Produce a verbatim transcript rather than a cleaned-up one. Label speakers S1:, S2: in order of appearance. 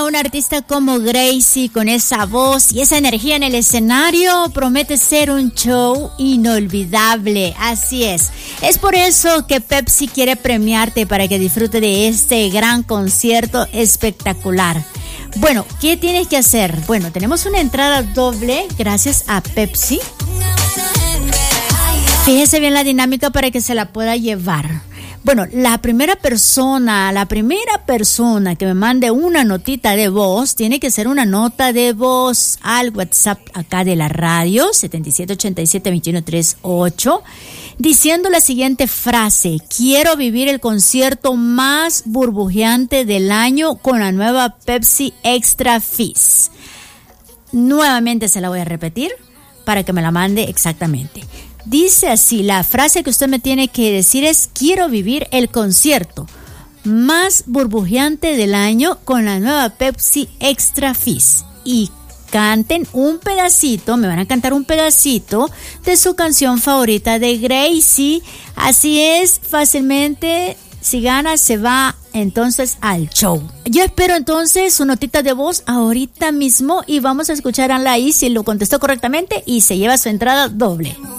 S1: una artista como Gracie con esa voz y esa energía en el escenario promete ser un show inolvidable. Así es. Es por eso que Pepsi quiere premiarte para que disfrute de este gran concierto espectacular. Bueno, ¿qué tienes que hacer? Bueno, tenemos una entrada doble gracias a Pepsi. Fíjese bien la dinámica para que se la pueda llevar. Bueno, la primera persona, la primera persona que me mande una notita de voz, tiene que ser una nota de voz al WhatsApp acá de la radio, siete siete ocho siete, dos uno tres ocho, diciendo la siguiente frase: quiero vivir el concierto más burbujeante del año con la nueva Pepsi Extra Fizz. Nuevamente se la voy a repetir para que me la mande exactamente. Dice así, la frase que usted me tiene que decir es: quiero vivir el concierto más burbujeante del año con la nueva Pepsi Extra Fizz. Y canten un pedacito, me van a cantar un pedacito de su canción favorita de Gracie. Así es, fácilmente, si gana se va entonces al show. Yo espero entonces su notita de voz ahorita mismo y vamos a escuchar a Laís si lo contestó correctamente y se lleva su entrada doble.